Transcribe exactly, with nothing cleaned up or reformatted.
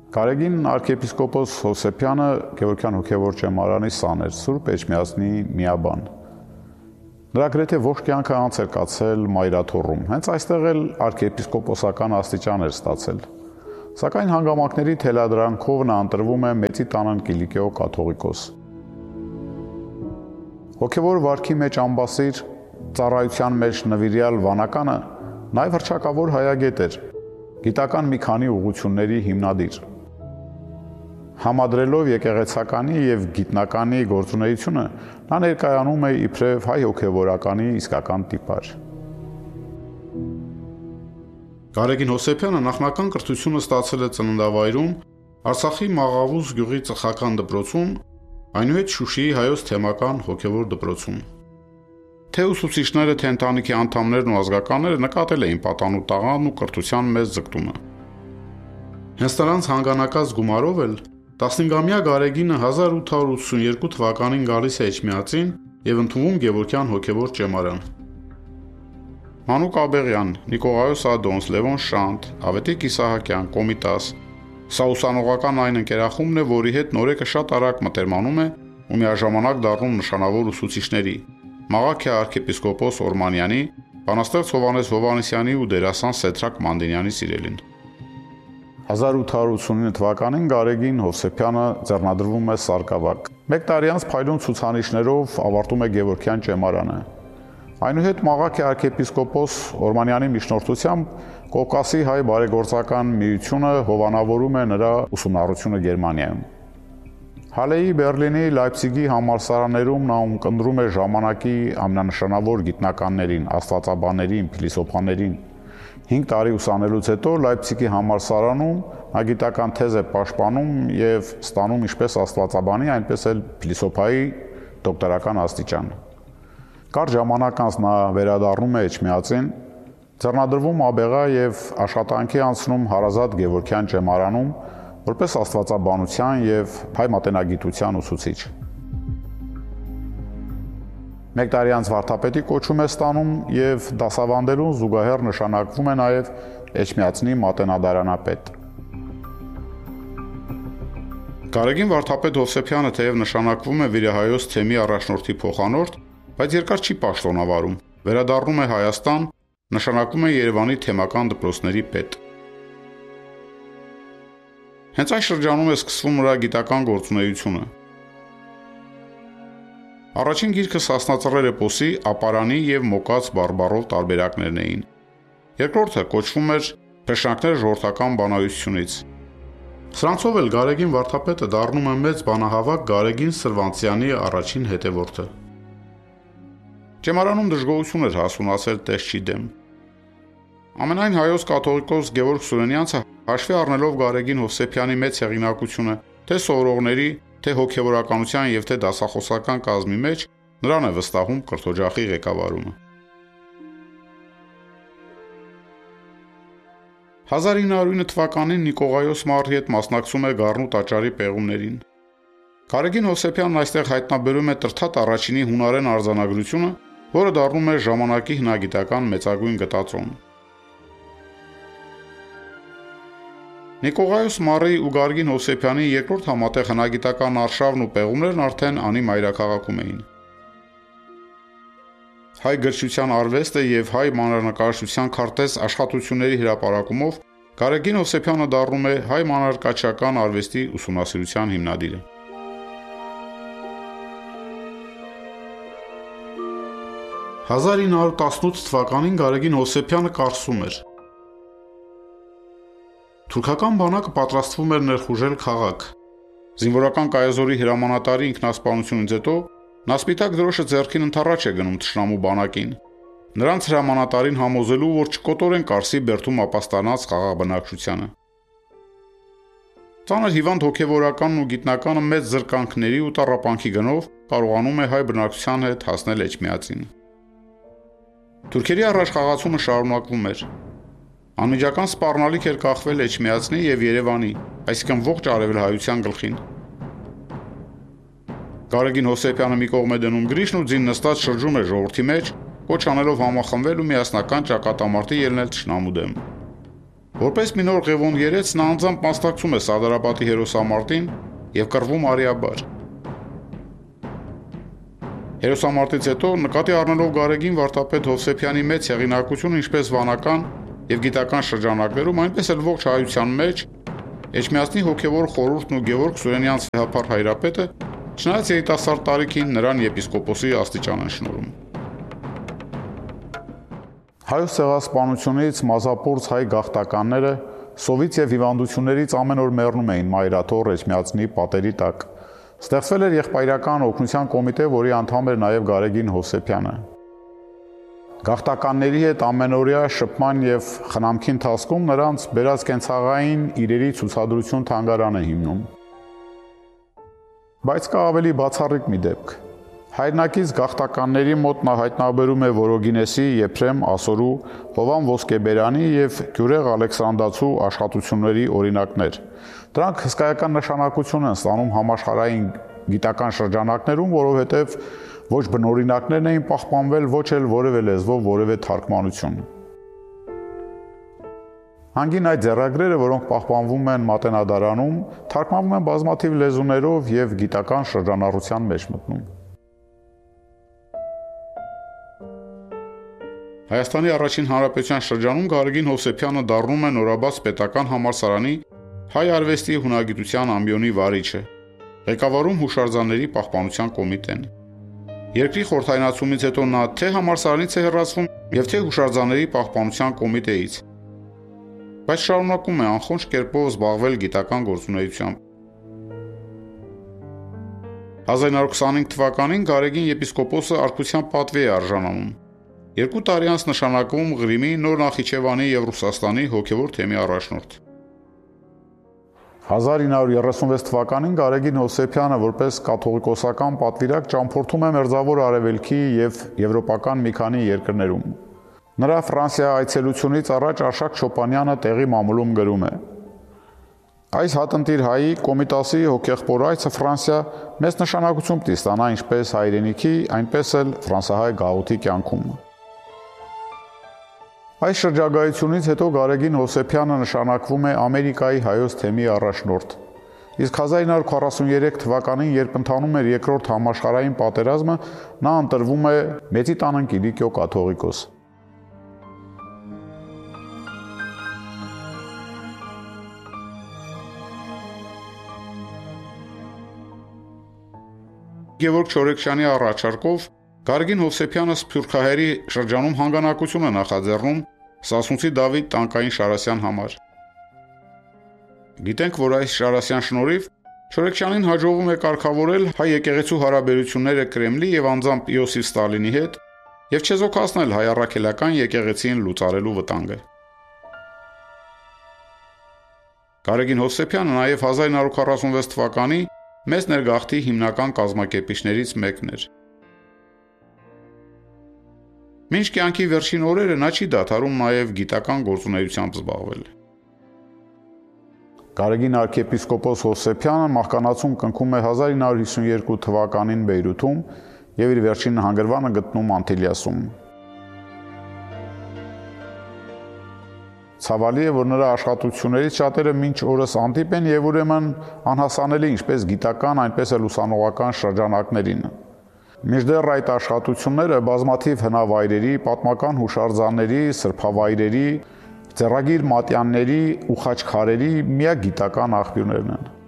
Գարեգին arczepiskopos Հովսեփյանը Գևորգյան հոգևոր ճեմարանի սան էր, Սուրբ Էջմիածնի միաբան։ Նրա գրեթե ողջ կյանքը անց էր կացել Մայրաթոռում, հենց այստեղ էլ arczepiskoposական աստիճան էր ստացել։ Սակայն հանգամանքների թելադրանքով նա ընտրվում է Մեծի տանն Կիլիկիո կաթողիկոս։ Հոգևոր վարքի մեջ ամբասիր, ծառայության մեջ նվիրյալ վանականը նաև հռչակավոր հայագետ էր, գիտական մի քանի ուղղությունների հիմնադիր։ Համադրելով եկեղեցականի և գիտնականի գործունեությունը, նա ներկայանում է իբրև հայ հոգևորականի իսկական տիպար։ Գարեգին Հովսեփյանը նախնական կրթությունը ստացել է ծննդավայրում, Արցախի Մաղավուզ գյուղի ծխական դպրոցում, այնուհետ Շուշիի Հայոց թեմական հոգևոր դպրոցում։ Թե ուսուցիչները, թե ընտանիքի անդամներն ու ազգականները նկատել էին պատանու տաղանդն ու կրթության մեծ ձգտումը։ Հենց նրանց հանգանակած գումարով էլ տասնհինգամյա Գարեգինը հազար ութ հարյուր ութսունյերկու թվականին գալիս է Էջմիածին և ընդունվում Գևորգյան հոգևոր ճեմարան։ Մանուկ Աբեղյան, Նիկողայոս Ադոնց, Լևոն Շանթ, Ավետիք Իսահակյան, Կոմիտաս, սա ուսանողական այն ընկերախումբն է, որի հետ Նորեկը շատ արագ մտերմանում է ու միաժամանակ դառնում նշանավոր ուսուցիչների՝ Մաղաքիա arczepiskopos Օրմանյանի, բանաստեղծ Հովհաննես Հովհաննիսյանի ու դերասան Սեդրակ Մանդինյանի սիրելին։ հազար ութ հարյուր ութսունինը թվականին Գարեգին Հովսեփյանը ձեռնադրվում է Սարգսավաք։ Մեկ տարի անց փայլուն ցուցանիշներով ավարտում է Գևորգյան ճեմարանը։ Այնուհետ Մաղաքիա arczepiskopos Օրմանյանի միջնորդությամբ Կովկասի հայ բարեգործական միությունը հովանավորում է նրա ուսումնառությունը Գերմանիայում։ Հալեի, Բերլինի, Լայպցիգի համալսարաններում նա ունկնդրում է ժամանակի ամենանշանավոր գիտնականներին, աստվածաբաններին, փիլիսոփաներին։ Հինգ տարի ուսանելուց հետո Լայպցիգի համալսարանում նա գիտական թեզ է պաշտպանում և ստանում ինչպես աստվածաբանի, այնպես էլ փիլիսոփայի դոկտորական աստիճան։ Կարճ ժամանակ անց նա վերադառնում է Էջմիածին, ձեռնադրվում աբեղա և աշխատանքի անցնում հարազատ Գևորգյան ճեմարանում, որպես աստվածաբանության և հայ մատենագիտության ուսուցիչ։ Մեկ տարի անց վարդապետի կոչում է ստանում և դասավանդելուն զուգահեռ նշանակվում է նաև Էջմիածնի մատենադարանապետ։ Գարեգին վարդապետ Հովսեփյանը թեև նշանակվում է Վիրահայոց թեմի առաջնորդի փոխանորդ, բայց երկար չի պաշտոնավարում, վերադառնում է Հայաստան, նշանակվում է Երևանի թեմական դպրոցների պետ։ Հենց այս շրջանում է սկսվում նրա գիտական գործունեությունը։ Առաջին գիրքը Սասնածռեր էպոսի ապարանի և մոկած բարբառով տարբերակներն էին։ Երկրորդը կոչվում էր Փշրանքներ ժողովրդական բանահյուսությունից։ Սրանցով էլ Գարեգին վարդապետը դառնում է մեծ բանահավաք Գարեգին Սրվանցյանի առաջին հետևորդը։ Ճեմարանում դժգոհություն էր հասունացել տեսչի դեմ։ Ամենայն հայոց կաթողիկոս Գևորգ Սուրենյանցը հաշվի առնելով Գարեգին Հովսեփյանի մեծ հեղինակությունը թե սովորողների, թե հոգևորականության և թե դասախոսական կազմի մեջ, նրան է վստահում կրթօջախի ղեկավարումը։ հազար ինը հարյուր ինը թվականին Նիկողայոս Մարի հետ մասնակցում է Գառնու տաճարի պեղումներին։ Գարեգին Հովսեփյանն այստեղ հայտնաբերում է Տրթատ առաջինի հունարեն արձանագրությունը, որը դառնում է ժամանակի հնագիտական մեծագույն գտածոն։ Նիկողայոս Մարի ու Գարեգին Հովսեփյանի երկրորդ համատեղ հնագիտական արշավն ու պեղումներն արդեն անի մայրաքաղաքում էին։ Հայ գրչության արվեստը և հայ մանրանկարչության քարտեզ աշխատությունների հրապարակումով Գարեգին Հովսեփյանը դառնում է հայ մանրանկարչական արվեստի ուսումնասիրության հիմնադիրը։ հազար ինը հարյուր տասնութ թվականին Գարեգին Հովսեփյանը կարծում էր. Թուրքական բանակը պատրաստվում էր ներխուժել քաղաք։ Զինվորական կայազորի հրամանատարի ինքնասպանությունից հետո նա սպիտակ դրոշը ձեռքին ընդառաջ է գնում թշնամու բանակին, նրանց հրամանատարին համոզելու, որ չկոտորեն Կարսի բերդում ապաստանած խաղաղ բնակչությանը։ Ծանր հիվանդ հոգևորականն ու գիտնականը մեծ զրկանքների ու տառապանքի գնով կարողանում է հայ բնակչության հետ հասնել Էջմիածին։ Թուրքերի առաջ խաղացումը շարունակվում էր։ Անմիջական սպառնալիք էր կախվել Էջմիածնի և Երևանի, այսինքն ողջ արևելահայության գլխին։ Գարեգին Հովսեփյանը մի կողմ է դնում գրիշն ու ձին նստած շրջում է ժողովրդի մեջ, կոչ անելով համախմբվել ու միասնական ճակատամարտի ելնել թշնամու դեմ։ Որպես մի նոր ղևոն երեց, նա անձամբ մասնակցում է Սարդարապատի հերոսամարտին և կռվում արիաբար։ Հերոսամարտից հետո, նկատի առնելով Գարեգին վարդապետ Հովսեփյանի մեծ հեղինակությունը ինչպես վանական և գիտական շրջանակներում, այնպես էլ ողջ հայության մեջ, Էջմիածնի հոգևոր խորհուրդն ու Գևորգ Սուրենյան սեհափար հայրապետը, չնայած երիտասարդ տարիքին, նրան եպիսկոպոսի աստիճան են շնորհում։ Հայոց ցեղասպանությունից մազապուրծ հայ գաղթականները սովից և հիվանդություններից ամեն օր մեռնում էին մայրաթոռ Էջմիածնի պատերի տակ։ Ստեղծվել էր եղբայրական օգնության կոմիտե, որի անդամ էր նաև Գարեգին Հովսեփյանը։ Գաղթականների հետ ամենօրյա շփման և խնամքի ընթացքում նրանց բերած կենցաղային իրերի ցուցադրություն թանգարան է հիմնում։ Բայց կա ավելի բացառիկ մի դեպք։ Հայրենակից գաղթականների մոտ նա հայտնաբերում է Որոգինեսի, Եփրեմ Ասորու, Հովան Ոսկեբերանի և Գյուրեղ Ալեքսանդրացու աշխատությունների օրինակներ։ Դրանք հսկայական նշանակություն են ստանում համաշխարհային գիտական շրջանակներում, որովհետև ոչ բնօրինակներն էին պահպանվել, ոչ էլ որևէ լեզվով որևէ թարգմանություն։ Հանգին այդ ձեռագրերը, որոնք պահպանվում են Մատենադարանում, թարգմանվում են բազմաթիվ լեզուներով և գիտական շրջանառության մեջ մտնում։ Հայաստանի առաջին հանրապետության շրջանում Գարեգին Հովսեփյանը դառնում է նորաբաց պետական համալսարանի հայ արվեստի հունագիտության ամբիոնի վարիչը, ղեկավարում հուշարձանների պահպանության կոմիտեն։ Երկրի խորհրդայնացումից հետո նա թե համալսարանից է հեռացվում և թե հուշարձանների պահպանության կոմիտեից, բայց շարունակում է անխոնջ կերպով զբաղվել գիտական գործունեությամբ։ հազար իննսուն քսանհինգ թվականին Գարեգին եպիսկոպոսը արքության պատվի է արժանանում։ Երկու տարի անց նշանակվում Ղրիմի, Նոր Նախիջևանի և Ռուսաստանի հոգևոր թեմի առաջնորդ։ հազար ինը հարյուր երեսունվեց թվականին Գարեգին Հովսեփյանը որպես կաթողիկոսական պատվիրակ ճամփորդում է Մերձավոր Արևելքի և եվրոպական մի քանի երկրներում։ Նրա Ֆրանսիա այցելությունից առաջ Արշակ Չոպանյանը տեղի մամուլում գրում է. Այս հատընտիր հայի Կոմիտասի հոգեղբոր այցը Ֆրանսիա մեծ նշանակություն պիտի ստանա ինչպես հայրենիքի, այնպես էլ ֆրանսահայ գաղութի կյանքում։ Այս շրջագայությունից հետո Գարեգին Հովսեփյանը նշանակվում է Ամերիկայի հայոց թեմի առաջնորդ։ Իսկ հազար ինը հարյուր քառասուներեք թվականին, երբ ընթանում էր երկրորդ համաշխարհային պատերազմը, նա ընտրվում է Մեծիտանն Կիլիկիո կաթողիկոս։ Գևորգ Չորեքշյանի առաջարկով Գարեգին Հովսեփյանը Սփյուռքահայերի շրջանում հանգանակություն է նախաձեռնում Սասունցի Դավիթ Տանկային Շարասյան համար։ Գիտենք, որ այս Շարասյան շնորհիվ Չորեքշյանին հաջողվում է կարգավորել հայ եկեղեցու հարաբերությունները Կրեմլի և անձամբ Իոսիֆ Ստալինի հետ և չեզոքացնել հայ առաքելական եկեղեցին լուծարելու վտանգը։ Գարեգին Հովսեփյանը նաև հազար ինը հարյուր քառասունվեց թվականի մեծ ներգաղթի հիմնական կազմակերպիչներից մեկն էր։ Մինչ կյանքի վերջին օրերը նա չի դադարում նաև գիտական գործունեությամբ զբաղվել։ Գարեգին arքեպիսկոպոս Հովսեփյանը մահկանացուն կնքում է հազար ինը հարյուր հիսունյերկու թվականին Բեյրութում և իր վերջին հանգրվանը գտնում Անտիլիասում։ Ցավալի է, որ նրա աշխատություններից շատերը մինչ օրս անտիպ են և ուրեմն անհասանելի ինչպես գիտական, այնպես էլ ուսանողական շրջանակներին։ Մինչդեռ այդ աշխատությունները բազմաթիվ հնավայրերի, պատմական հուշարձանների, սրբավայրերի, ձեռագիր մատյանների ու խաչքարերի միակ գիտական աղբյուրներն են։